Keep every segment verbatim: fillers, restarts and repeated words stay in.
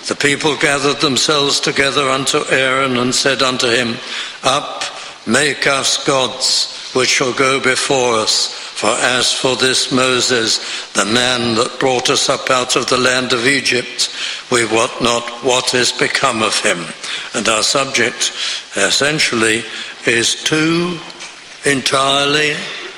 The people gathered themselves together unto Aaron and said unto him, Up, make us gods, which shall go before us. For as for this Moses, the man that brought us up out of the land of Egypt, we wot not what is become of him. And our subject, essentially, is two entirely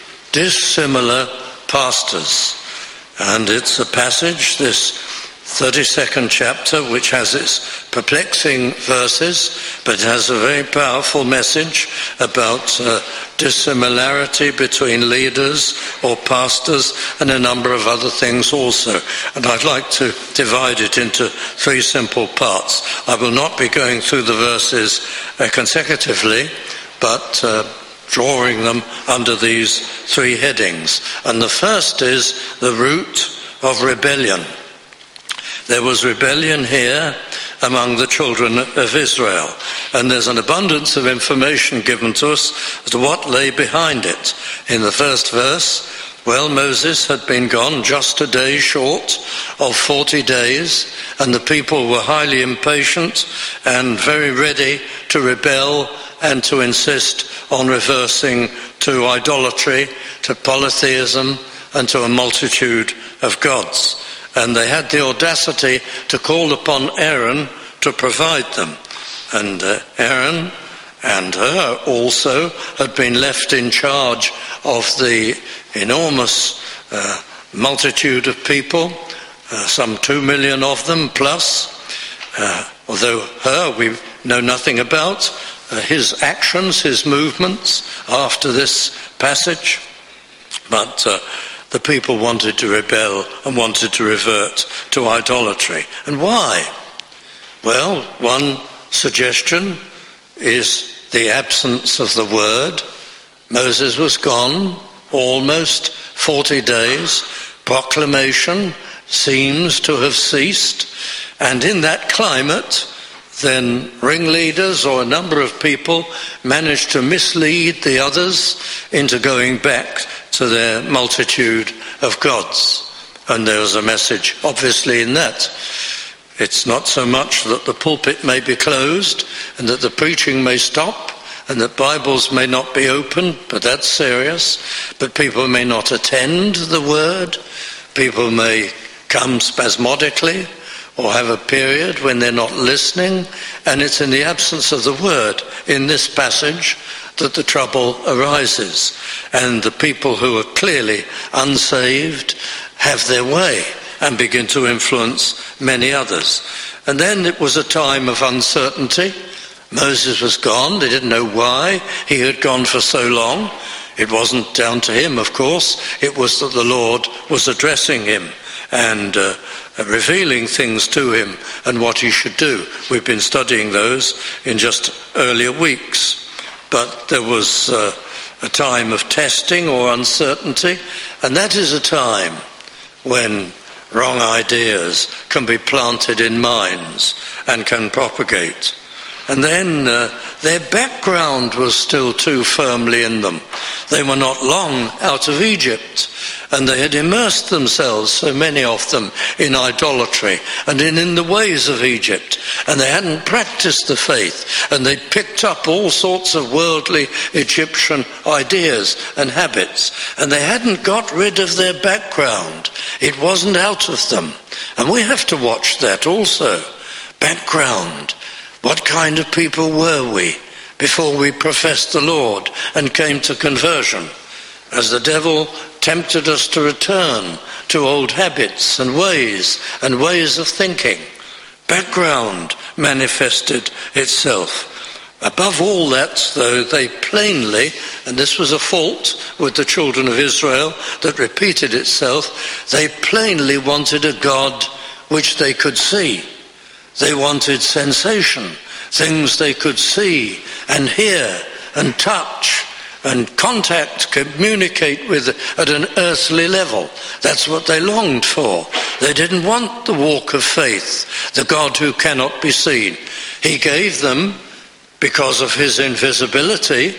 dissimilar pastors. And it's a passage, this thirty-second chapter, which has its perplexing verses, but it has a very powerful message about uh, dissimilarity between leaders or pastors and a number of other things also. And I'd like to divide it into three simple parts. I will not be going through the verses uh, consecutively, but uh, drawing them under these three headings. And the first is the root of rebellion. There was rebellion here among the children of Israel, and there's an abundance of information given to us as to what lay behind it. In the first verse, well, Moses had been gone just a day short of forty days, and the people were highly impatient and very ready to rebel and to insist on reversing to idolatry, to polytheism, and to a multitude of gods. And they had the audacity to call upon Aaron to provide them. And uh, Aaron and Hur also had been left in charge of the enormous uh, multitude of people, uh, some two million of them plus, uh, although Hur we know nothing about, uh, his actions, his movements after this passage. But uh, the people wanted to rebel and wanted to revert to idolatry. And why? Well, one suggestion is the absence of the word. Moses was gone almost forty days. Proclamation seems to have ceased. And in that climate, then ringleaders or a number of people managed to mislead the others into going back to their multitude of gods. And there was a message, obviously, in that. It's not so much that the pulpit may be closed and that the preaching may stop and that Bibles may not be opened, but that's serious. But people may not attend the word. People may come spasmodically or have a period when they're not listening. And it's in the absence of the word in this passage that the trouble arises. And the people who are clearly unsaved have their way and begin to influence many others. And then it was a time of uncertainty. Moses was gone. They didn't know why he had gone for so long. It wasn't down to him, of course. It was that the Lord was addressing him and uh, revealing things to him and what he should do. We've been studying those in just earlier weeks. But there was uh, a time of testing or uncertainty, and that is a time when wrong ideas can be planted in minds and can propagate. And then uh, their background was still too firmly in them. They were not long out of Egypt, and they had immersed themselves, so many of them, in idolatry and in, in the ways of Egypt. And they hadn't practiced the faith, and they'd picked up all sorts of worldly Egyptian ideas and habits, and they hadn't got rid of their background. It wasn't out of them. And we have to watch that also. Background. What kind of people were we before we professed the Lord and came to conversion? As the devil tempted us to return to old habits and ways and ways of thinking, background manifested itself. Above all that, though, they plainly, and this was a fault with the children of Israel that repeated itself, they plainly wanted a God which they could see. They wanted sensation, things they could see and hear and touch and contact, communicate with at an earthly level. That's what they longed for. They didn't want the walk of faith, the God who cannot be seen. He gave them, because of his invisibility,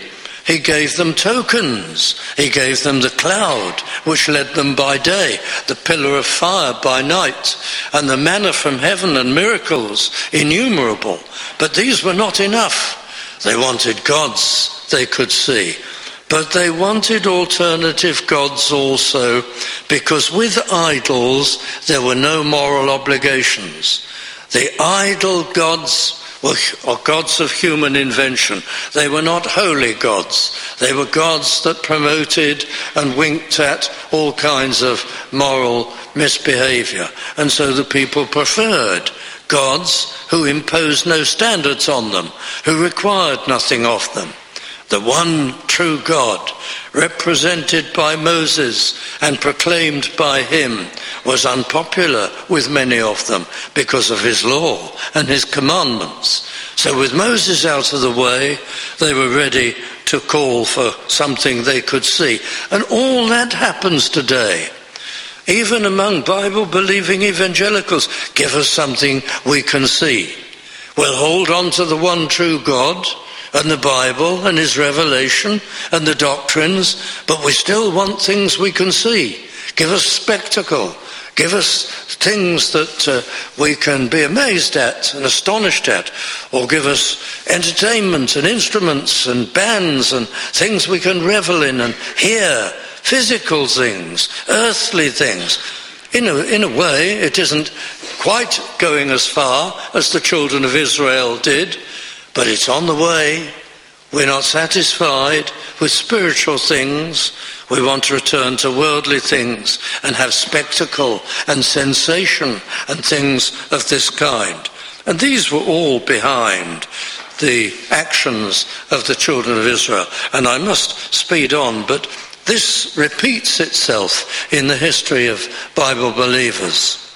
He gave them tokens. He gave them the cloud, which led them by day, the pillar of fire by night, and the manna from heaven, and miracles innumerable. But these were not enough. They wanted gods they could see. But they wanted alternative gods also, because with idols there were no moral obligations. The idol gods were gods of human invention. They were not holy gods. They were gods that promoted and winked at all kinds of moral misbehavior. And so the people preferred gods who imposed no standards on them, who required nothing of them. The one true God, represented by Moses and proclaimed by him, was unpopular with many of them because of his law and his commandments. So with Moses out of the way, they were ready to call for something they could see. And all that happens today. Even among Bible-believing evangelicals, give us something we can see. We'll hold on to the one true God and the Bible and his revelation and the doctrines, but we still want things we can see. Give us spectacle. Give us things that uh, we can be amazed at and astonished at, or give us entertainment and instruments and bands and things we can revel in and hear, physical things, earthly things. In a, in a way, it isn't quite going as far as the children of Israel did, but it's on the way. We're not satisfied with spiritual things. We want to return to worldly things and have spectacle and sensation and things of this kind. And these were all behind the actions of the children of Israel. And I must speed on, but this repeats itself in the history of Bible believers.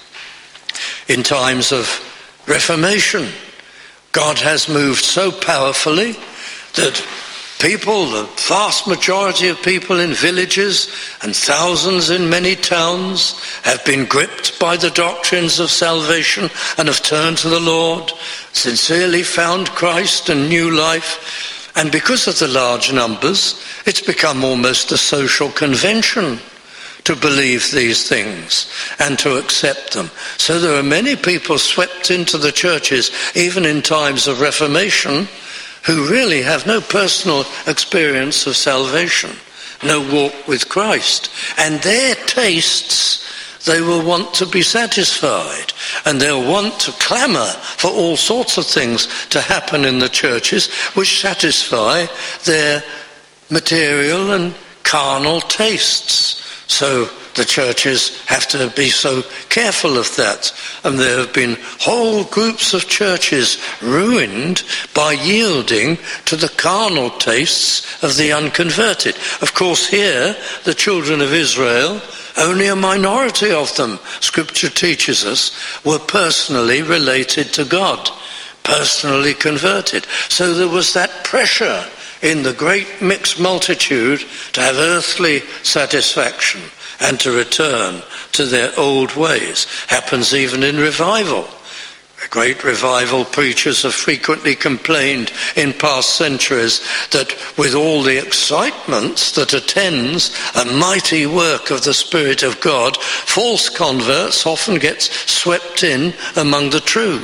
In times of Reformation, God has moved so powerfully that people, the vast majority of people in villages and thousands in many towns, have been gripped by the doctrines of salvation and have turned to the Lord, sincerely found Christ and new life. And because of the large numbers, it's become almost a social convention to believe these things and to accept them. So there are many people swept into the churches, even in times of Reformation, who really have no personal experience of salvation, no walk with Christ. And their tastes, they will want to be satisfied, and they'll want to clamour for all sorts of things to happen in the churches which satisfy their material and carnal tastes. So the churches have to be so careful of that. And there have been whole groups of churches ruined by yielding to the carnal tastes of the unconverted. Of course, here, the children of Israel, only a minority of them, Scripture teaches us, were personally related to God, personally converted. So there was that pressure in the great mixed multitude to have earthly satisfaction and to return to their old ways. Happens even in revival. Great revival preachers have frequently complained in past centuries that with all the excitement that attends a mighty work of the Spirit of God, false converts often get swept in among the true.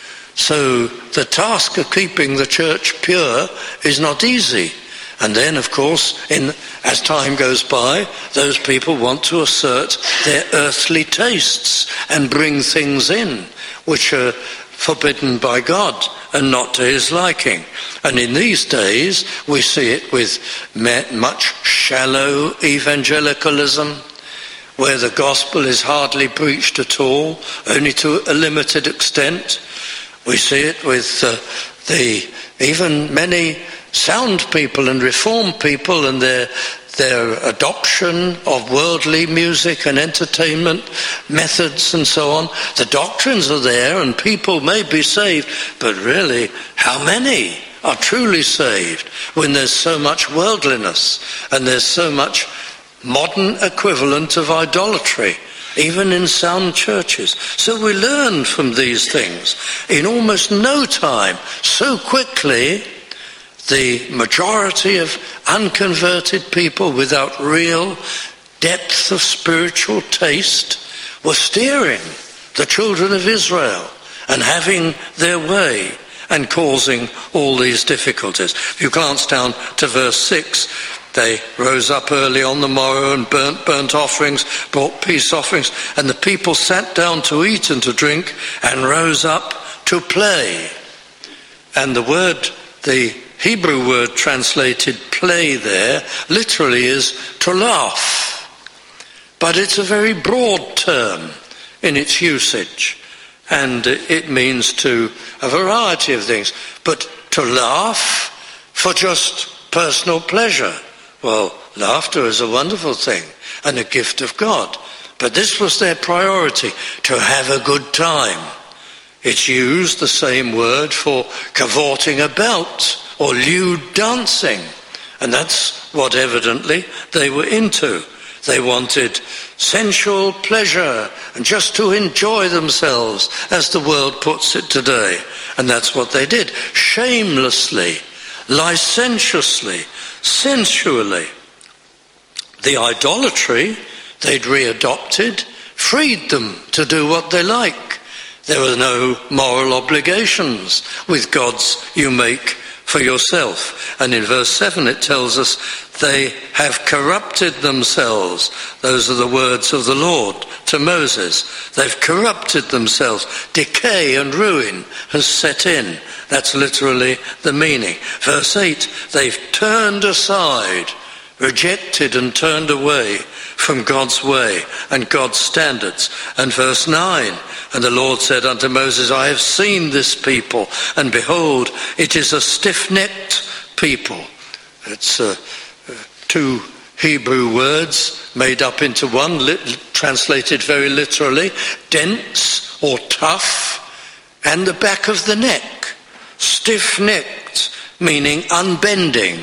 So the task of keeping the church pure is not easy. And then, of course, in, as time goes by, those people want to assert their earthly tastes and bring things in which are forbidden by God and not to his liking. And in these days, we see it with much shallow evangelicalism, where the gospel is hardly preached at all, only to a limited extent. We see it with uh, the even many sound people and reformed people and their their adoption of worldly music and entertainment methods and so on. The doctrines are there and people may be saved, but really, how many are truly saved when there's so much worldliness and there's so much modern equivalent of idolatry, even in sound churches? So we learn from these things. In almost no time, so quickly, the majority of unconverted people without real depth of spiritual taste were steering the children of Israel and having their way and causing all these difficulties. If you glance down to verse six, they rose up early on the morrow and burnt burnt offerings, brought peace offerings, and the people sat down to eat and to drink and rose up to play. And the word, the Hebrew word translated play there, literally is to laugh. But it's a very broad term in its usage, and it means to a variety of things. But to laugh for just personal pleasure, well, laughter is a wonderful thing and a gift of God. But this was their priority, to have a good time. It's used, the same word, for cavorting about or lewd dancing. And that's what evidently they were into. They wanted sensual pleasure and just to enjoy themselves, as the world puts it today. And that's what they did, shamelessly, licentiously, sensually. The idolatry they'd readopted freed them to do what they like. There were no moral obligations with God's you make for yourself. And in verse seven it tells us they have corrupted themselves. Those are the words of the Lord to Moses. They've corrupted themselves. Decay and ruin has set in. That's literally the meaning. Verse eight, they've turned aside, rejected and turned away from God's way and God's standards. And verse nine, and the Lord said unto Moses, I have seen this people, and behold, it is a stiff-necked people. It's uh, two Hebrew words made up into one, lit- translated very literally, dense or tough, and the back of the neck. Stiff-necked, meaning unbending,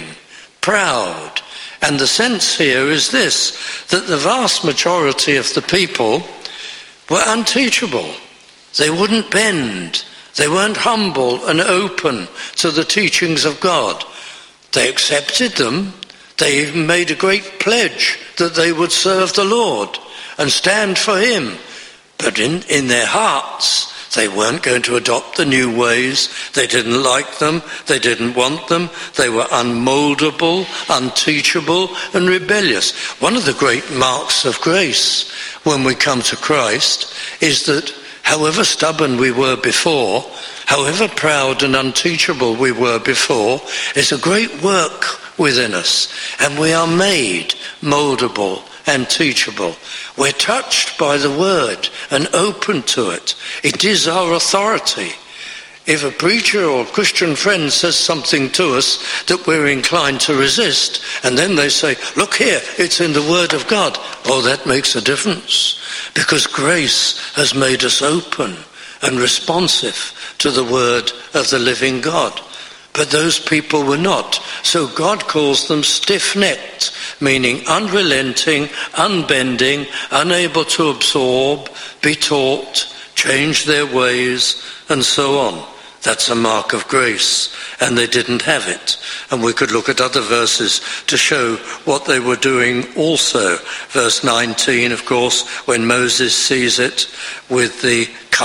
proud. And the sense here is this, that the vast majority of the people were unteachable. They wouldn't bend. They weren't humble and open to the teachings of God. They accepted them. They even made a great pledge that they would serve the Lord and stand for him. But in, in their hearts, they weren't going to adopt the new ways. They didn't like them. They didn't want them. They were unmoldable, unteachable, and rebellious. One of the great marks of grace when we come to Christ is that however stubborn we were before, however proud and unteachable we were before, is a great work within us, and we are made moldable and teachable. We're touched by the word and open to it. It is our authority. If a preacher or Christian friend says something to us that we're inclined to resist, and then they say, look here, it's in the Word of God, oh, that makes a difference, because grace has made us open and responsive to the Word of the living God. But those people were not. So God calls them stiff-necked, meaning unrelenting, unbending, unable to absorb, be taught, change their ways, and so on. That's a mark of grace, and they didn't have it. And we could look at other verses to show what they were doing also. Verse nineteen, of course, when Moses sees it with the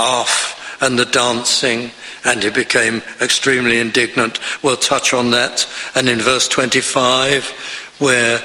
calf and the dancing, and he became extremely indignant. We'll touch on that. And in verse twenty-five, where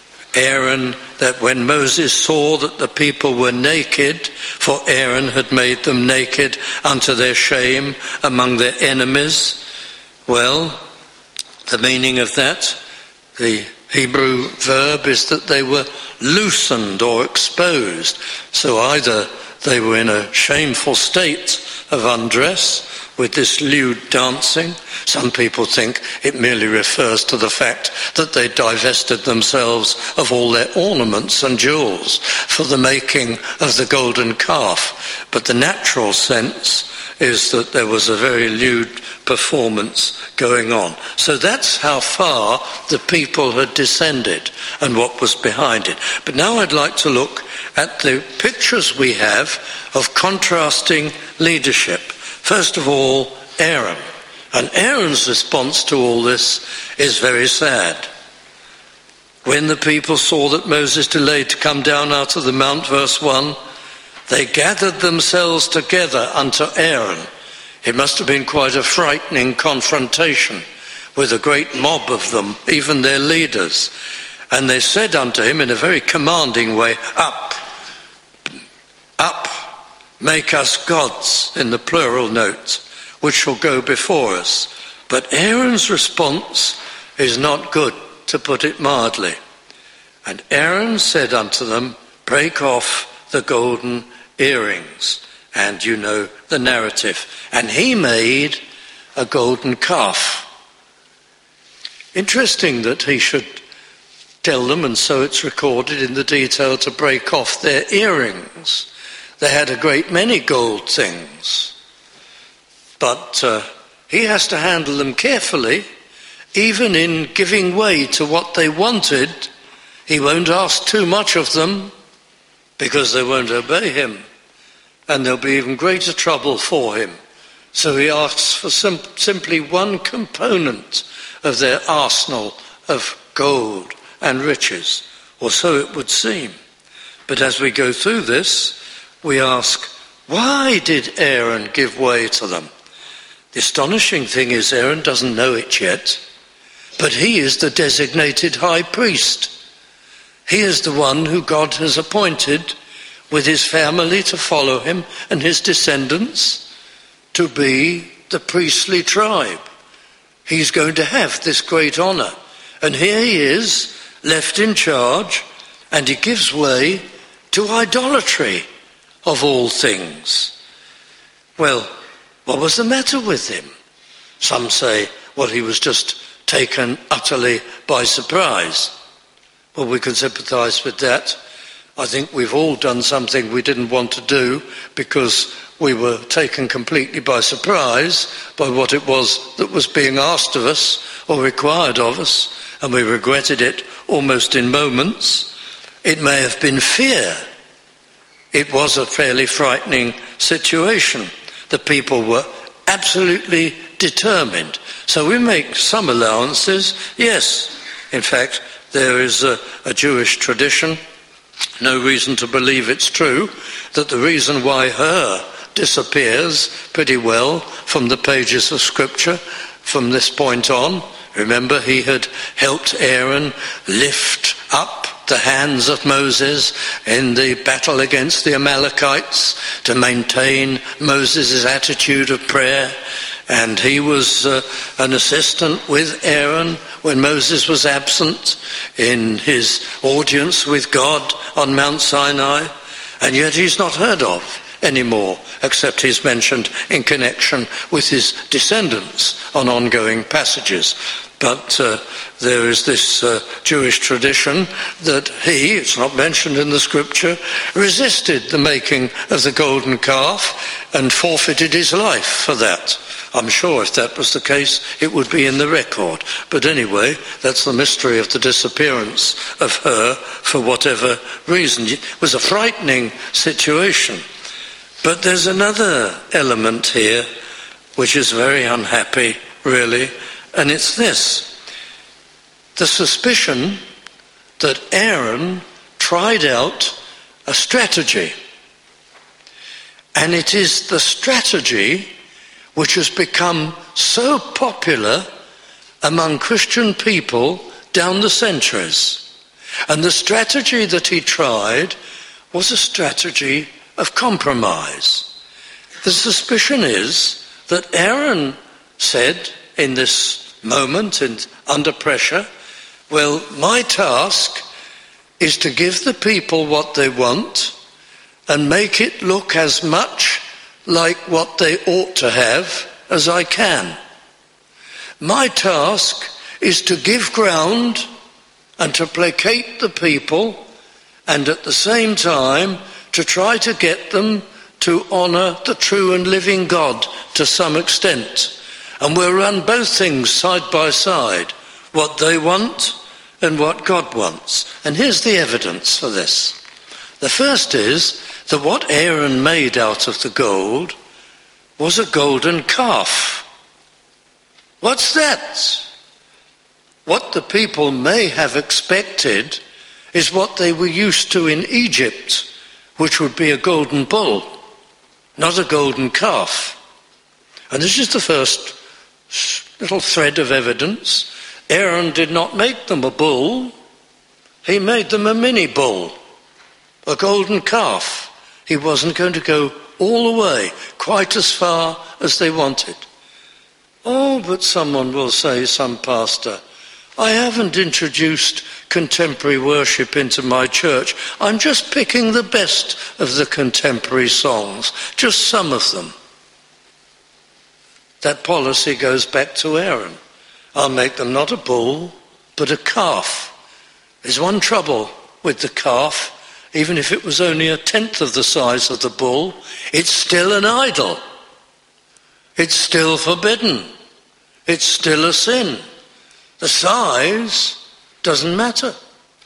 Aaron, that when Moses saw that the people were naked, for Aaron had made them naked unto their shame among their enemies. Well, the meaning of that, the Hebrew verb is that they were loosened or exposed. So either they were in a shameful state of undress with this lewd dancing. Some people think it merely refers to the fact that they divested themselves of all their ornaments and jewels for the making of the golden calf. But the natural sense is that there was a very lewd performance going on. So that's how far the people had descended and what was behind it. But now I'd like to look at the pictures we have of contrasting leadership. First of all, Aaron. And Aaron's response to all this is very sad. When the people saw that Moses delayed to come down out of the mount, verse one, they gathered themselves together unto Aaron. It must have been quite a frightening confrontation with a great mob of them, even their leaders. And they said unto him in a very commanding way, Up, up, make us gods, in the plural note, which shall go before us. But Aaron's response is not good, to put it mildly. And Aaron said unto them, Break off the golden earrings. And you know the narrative. And he made a golden calf. Interesting that he should tell them, and so it's recorded in the detail, to break off their earrings. They had a great many gold things. But uh, he has to handle them carefully. Even in giving way to what they wanted, he won't ask too much of them because they won't obey him. And there'll be even greater trouble for him. So he asks for sim- simply one component of their arsenal of gold and riches, or so it would seem. But as we go through this, we ask, why did Aaron give way to them? The astonishing thing is Aaron doesn't know it yet, but he is the designated high priest. He is the one who God has appointed with his family to follow him and his descendants to be the priestly tribe. He's going to have this great honor. And here he is, left in charge, and he gives way to idolatry of all things. Well, what was the matter with him? Some say, well, he was just taken utterly by surprise. Well, we can sympathize with that. I think we've all done something we didn't want to do because we were taken completely by surprise by what it was that was being asked of us or required of us, and we regretted it almost in moments. It may have been fear. It was a fairly frightening situation. The people were absolutely determined. So we make some allowances. Yes, in fact, there is a, a Jewish tradition, no reason to believe it's true, that the reason why Hur disappears pretty well from the pages of Scripture from this point on. Remember, he had helped Aaron lift up the hands of Moses in the battle against the Amalekites to maintain Moses' attitude of prayer. And he was uh, an assistant with Aaron when Moses was absent in his audience with God on Mount Sinai. And yet he's not heard of anymore, except he's mentioned in connection with his descendants on ongoing passages. But uh, there is this uh, Jewish tradition that he, it's not mentioned in the Scripture, resisted the making of the golden calf and forfeited his life for that. I'm sure if that was the case, it would be in the record. But anyway, that's the mystery of the disappearance of her for whatever reason. It was a frightening situation. But there's another element here which is very unhappy, really, and it's this. The suspicion that Aaron tried out a strategy. And it is the strategy which has become so popular among Christian people down the centuries. And the strategy that he tried was a strategy of compromise. The suspicion is that Aaron said in this moment, and under pressure, well, my task is to give the people what they want and make it look as much like what they ought to have as I can. My task is to give ground and to placate the people, and at the same time to try to get them to honour the true and living God to some extent. And we'll run both things side by side, what they want and what God wants. And here's the evidence for this. The first is that what Aaron made out of the gold was a golden calf. What's that? What the people may have expected is what they were used to in Egypt, which would be a golden bull, not a golden calf. And this is the first little thread of evidence. Aaron did not make them a bull. He made them a mini bull, a golden calf. He wasn't going to go all the way, quite as far as they wanted. Oh, but someone will say, some pastor, I haven't introduced contemporary worship into my church. I'm just picking the best of the contemporary songs, just some of them. That policy goes back to Aaron. I'll make them not a bull, but a calf. There's one trouble with the calf. Even if it was only a tenth of the size of the bull, it's still an idol. It's still forbidden. It's still a sin. The size doesn't matter.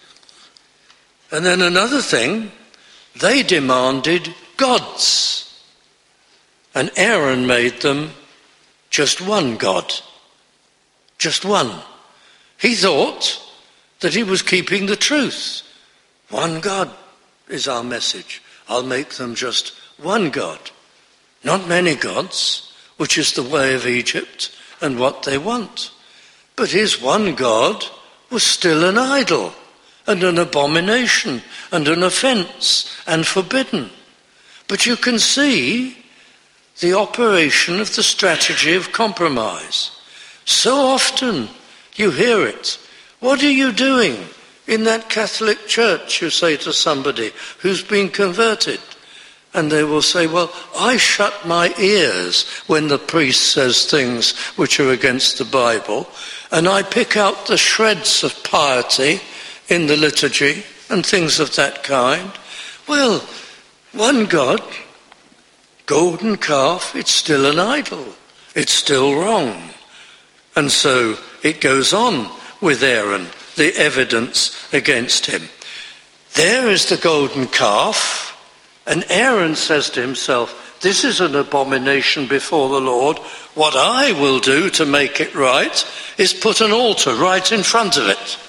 And then another thing, they demanded gods. And Aaron made them just one God. Just one. He thought that he was keeping the truth. One God is our message. I'll make them just one God. Not many gods, which is the way of Egypt and what they want. But his one God was still an idol and an abomination and an offence and forbidden. But you can see the operation of the strategy of compromise. So often you hear it. What are you doing in that Catholic church, you say to somebody who's been converted? And they will say, well, I shut my ears when the priest says things which are against the Bible, and I pick out the shreds of piety in the liturgy and things of that kind. Well, one God, golden calf, it's still an idol. It's still wrong. And so it goes on with Aaron, the evidence against him. There is the golden calf, and Aaron says to himself, this is an abomination before the Lord. What I will do to make it right is put an altar right in front of it.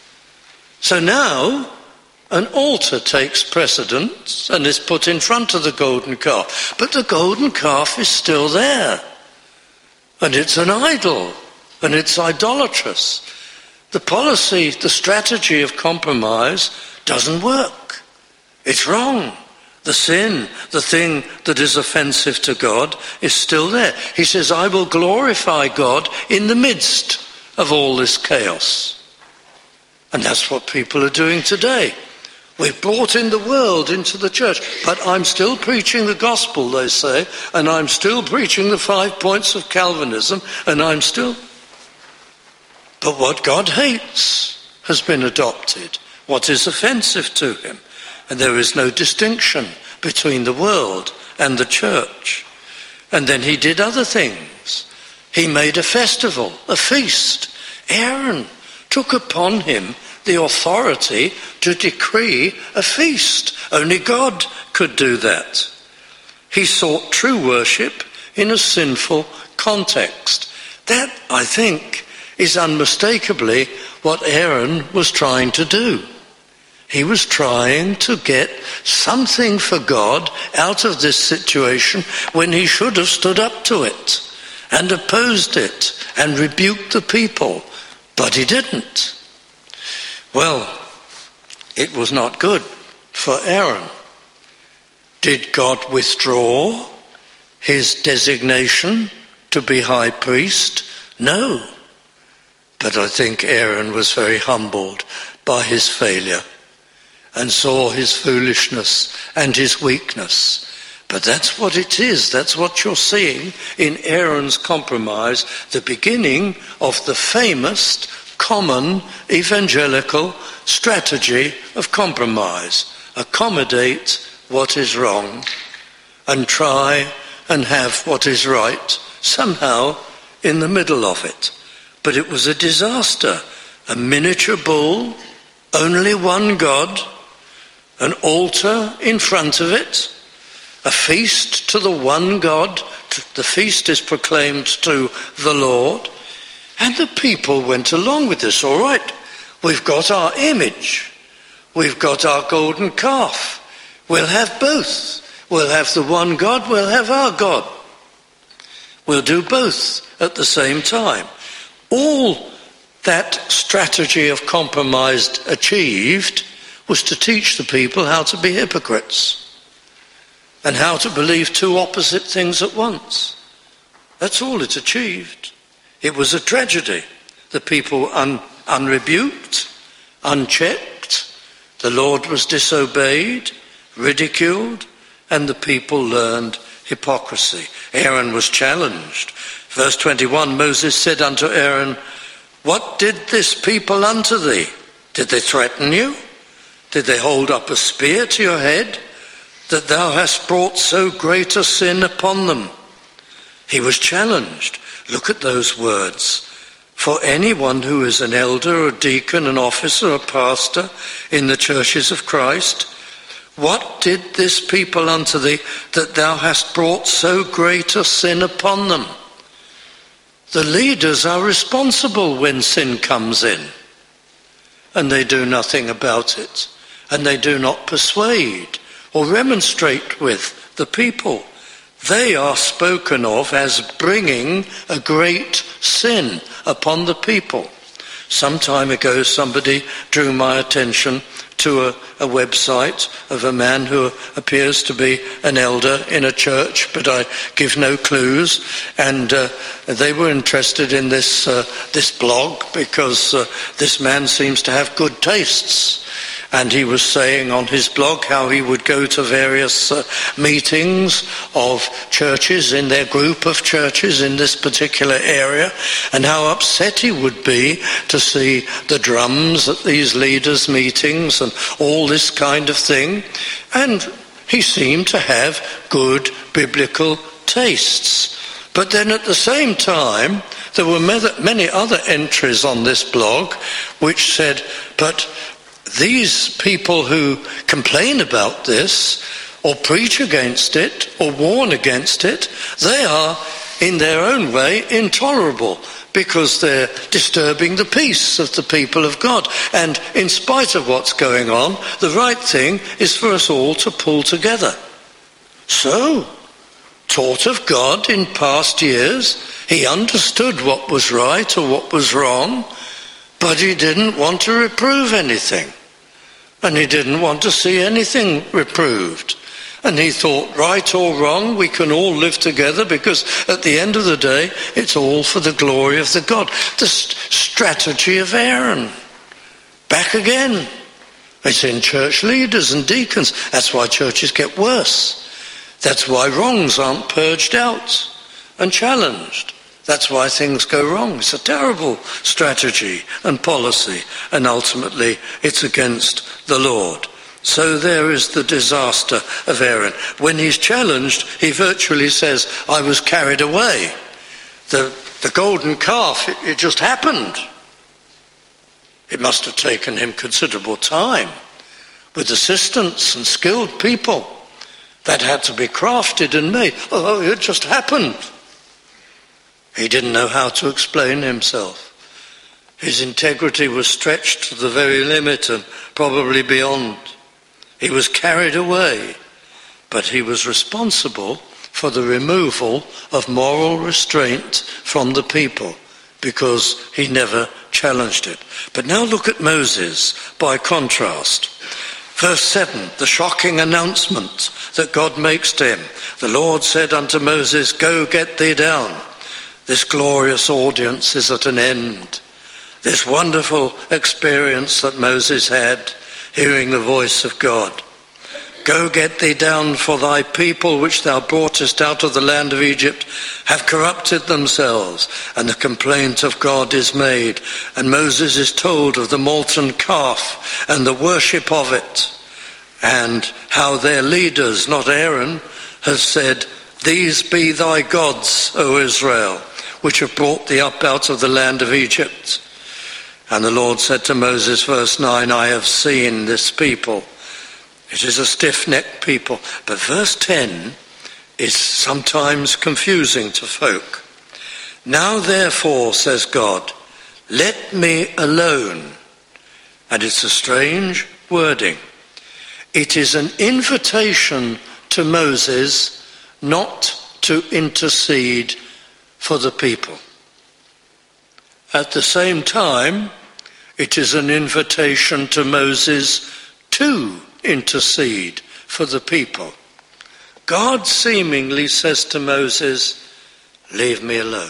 So now an altar takes precedence and is put in front of the golden calf. But the golden calf is still there. And it's an idol. And it's idolatrous. The policy, the strategy of compromise doesn't work. It's wrong. The sin, the thing that is offensive to God, is still there. He says, I will glorify God in the midst of all this chaos. And that's what people are doing today. We've brought in the world into the church, but I'm still preaching the gospel, they say, and I'm still preaching the five points of Calvinism, and I'm still... But what God hates has been adopted, what is offensive to him. And there is no distinction between the world and the church. And then he did other things. He made a festival, a feast. Aaron took upon him the authority to decree a feast. Only God could do that. He sought true worship in a sinful context. That, I think, is unmistakably what Aaron was trying to do. He was trying to get something for God out of this situation when he should have stood up to it and opposed it and rebuked the people, but he didn't. Well, it was not good for Aaron. Did God withdraw his designation to be high priest? No. But I think Aaron was very humbled by his failure and saw his foolishness and his weakness. But that's what it is. That's what you're seeing in Aaron's compromise, the beginning of the famous common evangelical strategy of compromise. Accommodate what is wrong and try and have what is right somehow in the middle of it. But it was a disaster. A miniature bull, only one God, an altar in front of it, a feast to the one God. The feast is proclaimed to the Lord. And the people went along with this. All right, we've got our image. We've got our golden calf. We'll have both. We'll have the one God, we'll have our God. We'll do both at the same time. All that strategy of compromise achieved was to teach the people how to be hypocrites and how to believe two opposite things at once. That's all it achieved. It was a tragedy. The people un, unrebuked, unchecked. The Lord was disobeyed, ridiculed, and the people learned hypocrisy. Aaron was challenged. Verse twenty-one, Moses said unto Aaron, what did this people unto thee? Did they threaten you? Did they hold up a spear to your head, that thou hast brought so great a sin upon them? He was challenged. Look at those words. For anyone who is an elder, a deacon, an officer, a pastor in the churches of Christ, what did this people unto thee, that thou hast brought so great a sin upon them? The leaders are responsible when sin comes in, and they do nothing about it, and they do not persuade or remonstrate with the people. They are spoken of as bringing a great sin upon the people. Some time ago, somebody drew my attention to a, a website of a man who appears to be an elder in a church, but I give no clues. And uh, they were interested in this uh, this blog because uh, this man seems to have good tastes. And he was saying on his blog how he would go to various uh, meetings of churches in their group of churches in this particular area, and how upset he would be to see the drums at these leaders' meetings and all this kind of thing. And he seemed to have good biblical tastes. But then at the same time, there were many other entries on this blog which said, but these people who complain about this, or preach against it, or warn against it, they are, in their own way, intolerable, because they're disturbing the peace of the people of God. And in spite of what's going on, the right thing is for us all to pull together. So, taught of God in past years, he understood what was right or what was wrong, but he didn't want to reprove anything. And he didn't want to see anything reproved. And he thought, right or wrong, we can all live together, because at the end of the day, it's all for the glory of the God. The st- strategy of Aaron. Back again. It's in church leaders and deacons. That's why churches get worse. That's why wrongs aren't purged out and challenged. That's why things go wrong. It's a terrible strategy and policy, and ultimately it's against the Lord. So there is the disaster of Aaron. When he's challenged, he virtually says, I was carried away. The, the golden calf, it, it just happened. It must have taken him considerable time with assistants and skilled people that had to be crafted and made. Oh, it just happened. He didn't know how to explain himself. His integrity was stretched to the very limit and probably beyond. He was carried away, but he was responsible for the removal of moral restraint from the people because he never challenged it. But now look at Moses by contrast. Verse seven, the shocking announcement that God makes to him. The Lord said unto Moses, go get thee down. This glorious audience is at an end. This wonderful experience that Moses had, hearing the voice of God. Go get thee down, for thy people which thou broughtest out of the land of Egypt have corrupted themselves, and the complaint of God is made. And Moses is told of the molten calf and the worship of it, and how their leaders, not Aaron, have said, these be thy gods, O Israel, which have brought thee up out of the land of Egypt. And the Lord said to Moses, verse nine, I have seen this people. It is a stiff-necked people. But verse ten is sometimes confusing to folk. Now therefore, says God, let me alone. And it's a strange wording. It is an invitation to Moses not to intercede for the people. At the same time, it is an invitation to Moses to intercede for the people. God seemingly says to Moses, leave me alone.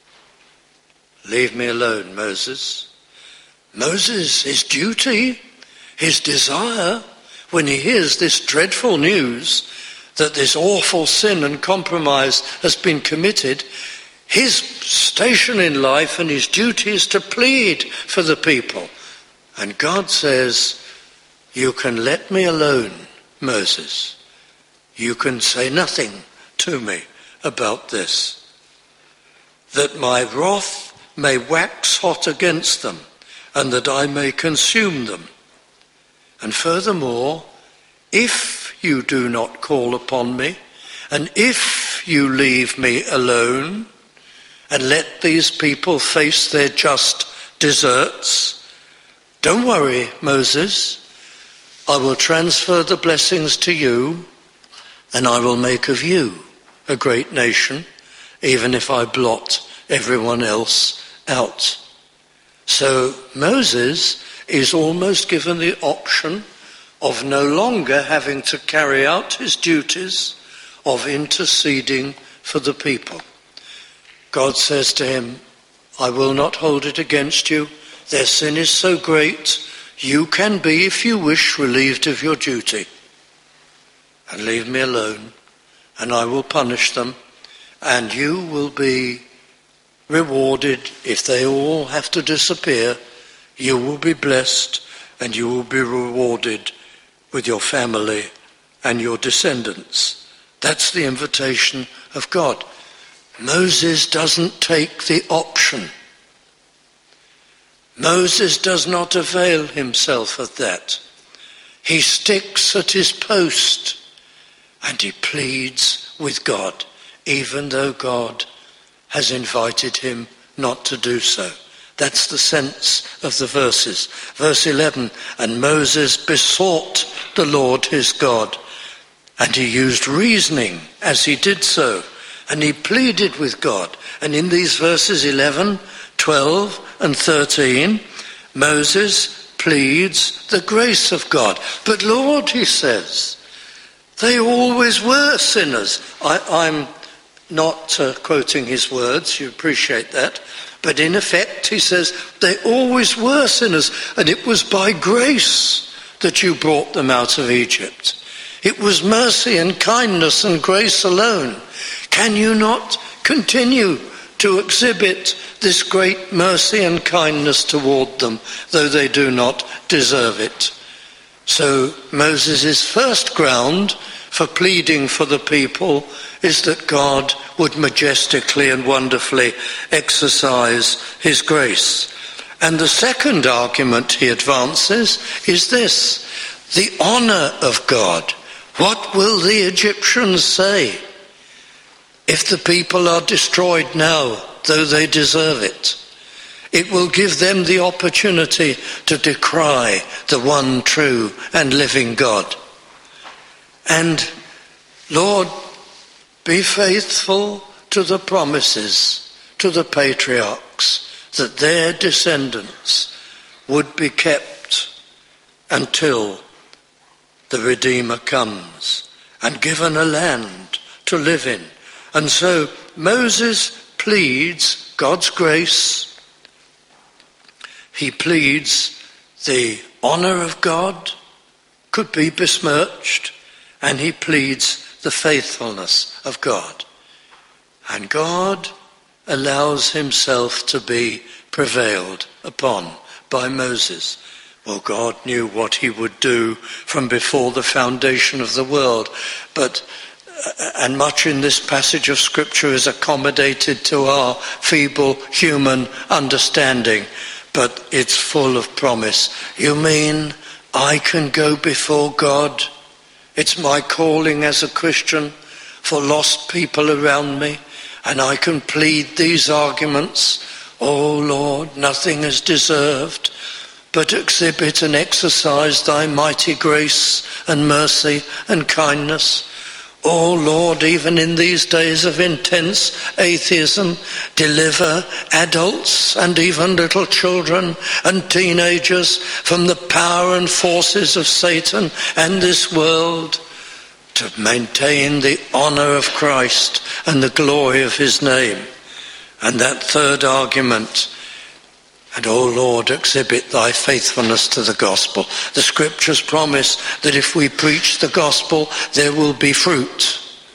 Leave me alone, Moses. Moses, his duty, his desire, when he hears this dreadful news that this awful sin and compromise has been committed, his station in life and his duty is to plead for the people. And God says, you can let me alone, Moses. You can say nothing to me about this. That my wrath may wax hot against them, and that I may consume them. And furthermore, if you do not call upon me, and if you leave me alone, and let these people face their just deserts, don't worry, Moses. I will transfer the blessings to you, and I will make of you a great nation, even if I blot everyone else out. So Moses is almost given the option of no longer having to carry out his duties of interceding for the people. God says to him, I will not hold it against you. Their sin is so great, you can be, if you wish, relieved of your duty. And leave me alone, and I will punish them, and you will be rewarded. If they all have to disappear, you will be blessed, and you will be rewarded with your family and your descendants. That's the invitation of God. Moses doesn't take the option. Moses does not avail himself of that. He sticks at his post and he pleads with God, even though God has invited him not to do so. That's the sense of the verses. Verse eleven, and Moses besought the Lord his God, and he used reasoning as he did so, and he pleaded with God. And in these verses eleven, twelve and thirteen, Moses pleads the grace of God. But Lord, he says, they always were sinners. I, I'm not uh, quoting his words, you appreciate that. But in effect, he says, they always were sinners, and it was by grace that you brought them out of Egypt. It was mercy and kindness and grace alone. Can you not continue to exhibit this great mercy and kindness toward them, though they do not deserve it? So Moses' first ground for pleading for the people is that God would majestically and wonderfully exercise his grace. And the second argument he advances is this: the honor of God. What will the Egyptians say if the people are destroyed now, though they deserve it? It will give them the opportunity to decry the one true and living God. And Lord, be faithful to the promises to the patriarchs that their descendants would be kept until the Redeemer comes and given a land to live in. And so Moses pleads God's grace. He pleads the honor of God could be besmirched, and he pleads the faithfulness of God. And God allows himself to be prevailed upon by Moses. Well, God knew what he would do from before the foundation of the world, but and much in this passage of Scripture is accommodated to our feeble human understanding, but it's full of promise. You mean I can go before God? It's my calling as a Christian for lost people around me, And I can plead these arguments. O Lord, nothing is deserved, but exhibit and exercise thy mighty grace and mercy and kindness. O Lord, even in these days of intense atheism, deliver adults and even little children and teenagers from the power and forces of Satan and this world, to maintain the honour of Christ and the glory of his name. And that third argument, and O Lord, exhibit thy faithfulness to the gospel. The scriptures promise that if we preach the gospel, there will be fruit.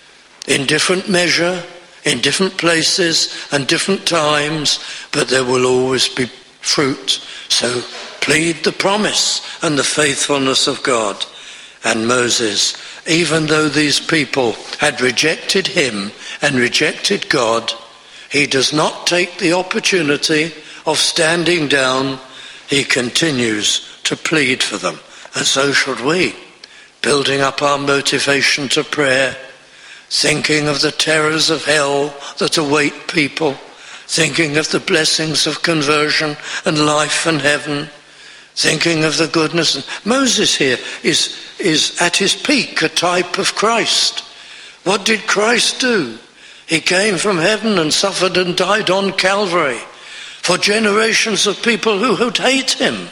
In different measure, in different places and different times, but there will always be fruit. So plead the promise and the faithfulness of God. And Moses, even though these people had rejected him and rejected God, he does not take the opportunity of standing down. He continues to plead for them. And so should we, building up our motivation to prayer, thinking of the terrors of hell that await people, thinking of the blessings of conversion and life and heaven, thinking of the goodness. Moses here is, is at his peak, a type of Christ. What did Christ do? He came from heaven and suffered and died on Calvary for generations of people who would hate him.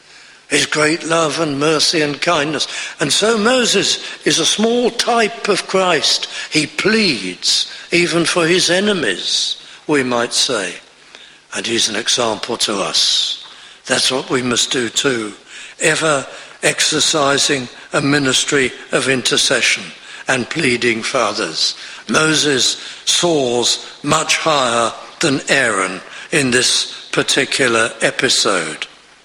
His great love and mercy and kindness. And so Moses is a small type of Christ. He pleads even for his enemies, we might say. And he's an example to us. That's what we must do too, ever exercising a ministry of intercession and pleading for others. Moses soars much higher than Aaron in this particular episode.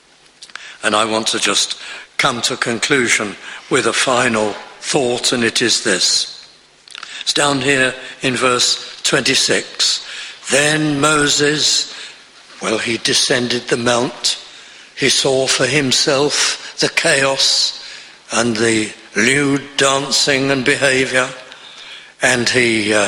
And I want to just come to conclusion with a final thought, and it is this. It's down here in verse twenty-six. Then Moses, well, he descended the mount. He saw for himself the chaos and the lewd dancing and behavior, and he, uh,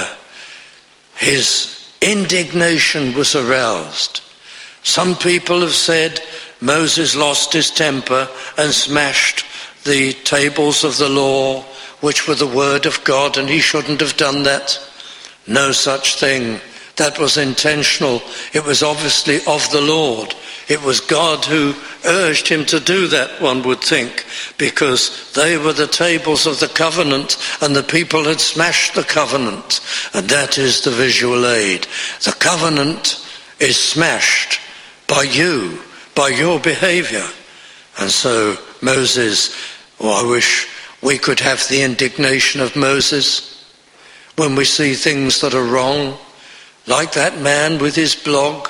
his indignation was aroused. Some people have said Moses lost his temper and smashed the tables of the law, which were the word of God, and he shouldn't have done that. No such thing. That was intentional. It was obviously of the Lord. It was God who urged him to do that, one would think, because they were the tables of the covenant and the people had smashed the covenant. And that is the visual aid. The covenant is smashed by you, by your behavior. And so Moses, oh, I wish we could have the indignation of Moses when we see things that are wrong, like that man with his blog,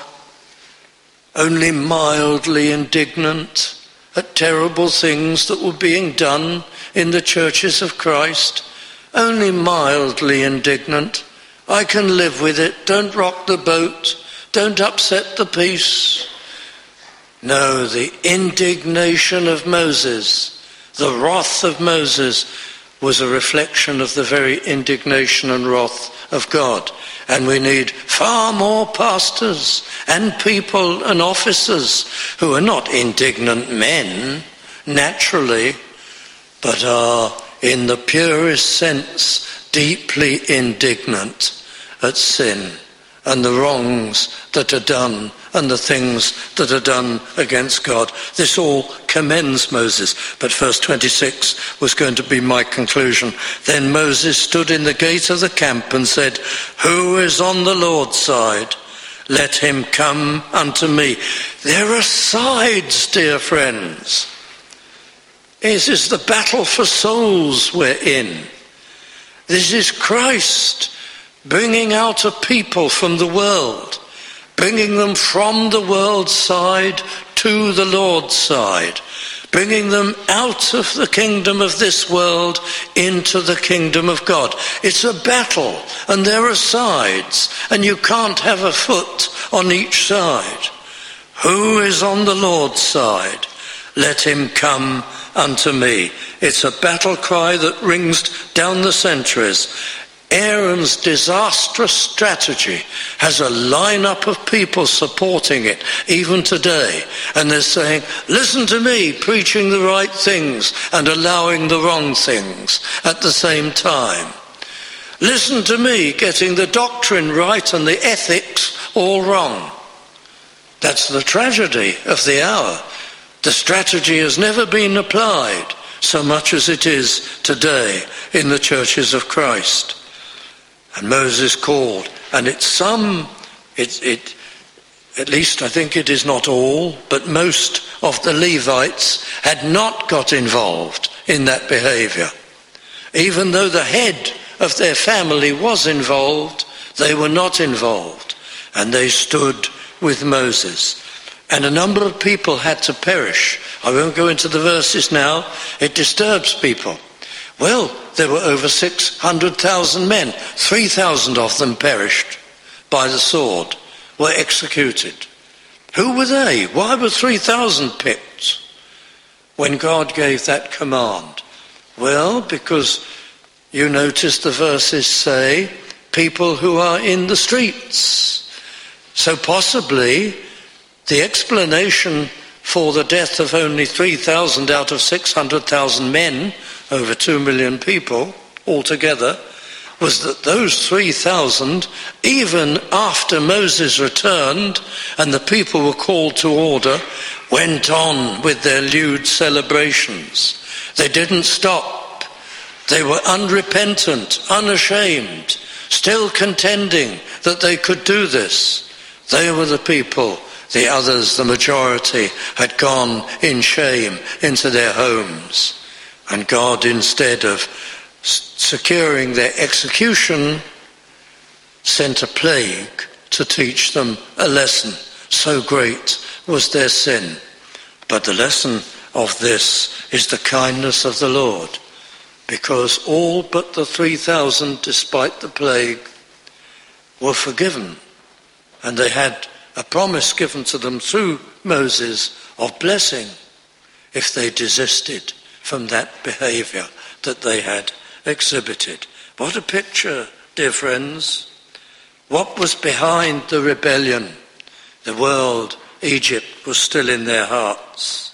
only mildly indignant at terrible things that were being done in the churches of Christ, only mildly indignant. I can live with it. Don't rock the boat. Don't upset the peace. No, the indignation of Moses, the wrath of Moses, was a reflection of the very indignation and wrath of God. And we need far more pastors and people and officers who are not indignant men, naturally, but are, in the purest sense, deeply indignant at sin and the wrongs that are done and the things that are done against God. This all commends Moses. But verse twenty-six was going to be my conclusion. Then Moses stood in the gate of the camp and said, "Who is on the Lord's side? Let him come unto me." There are sides, dear friends. This is the battle for souls we're in. This is Christ bringing out a people from the world, bringing them from the world's side to the Lord's side, bringing them out of the kingdom of this world into the kingdom of God. It's a battle, and there are sides, and you can't have a foot on each side. Who is on the Lord's side? Let him come unto me. It's a battle cry that rings down the centuries. Aaron's disastrous strategy has a lineup of people supporting it even today. And they're saying, listen to me preaching the right things and allowing the wrong things at the same time. Listen to me getting the doctrine right and the ethics all wrong. That's the tragedy of the hour. The strategy has never been applied so much as it is today in the churches of Christ. And Moses called, and it's some, it, it, at least I think it is not all, but most of the Levites had not got involved in that behavior. Even though the head of their family was involved, they were not involved, and they stood with Moses. And a number of people had to perish. I won't go into the verses now. It disturbs people. Well, there were over six hundred thousand men. three thousand of them perished by the sword, were executed. Who were they? Why were three thousand picked when God gave that command? Well, because you notice the verses say people who are in the streets. So possibly the explanation for the death of only three thousand out of six hundred thousand men, over two million people altogether, was that those three thousand, even after Moses returned and the people were called to order, went on with their lewd celebrations. They didn't stop. They were unrepentant, unashamed, still contending that they could do this. They were the people. The others, the majority, had gone in shame into their homes. And God, instead of securing their execution, sent a plague to teach them a lesson. So great was their sin. But the lesson of this is the kindness of the Lord, because all but the three thousand, despite the plague, were forgiven. And they had a promise given to them through Moses of blessing if they desisted from that behavior that they had exhibited. What a picture, dear friends. What was behind the rebellion? The world, Egypt, was still in their hearts.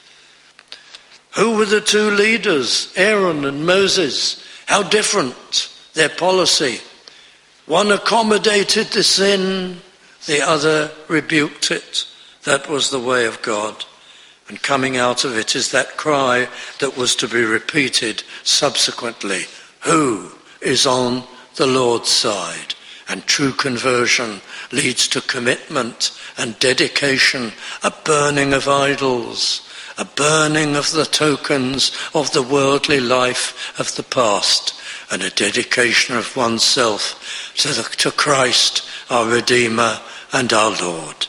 Who were the two leaders, Aaron and Moses? How different their policy. One accommodated the sin, the other rebuked it. That was the way of God. And coming out of it is that cry that was to be repeated subsequently. Who is on the Lord's side? And true conversion leads to commitment and dedication, a burning of idols, a burning of the tokens of the worldly life of the past, and a dedication of oneself to, the, to Christ, our Redeemer and our Lord.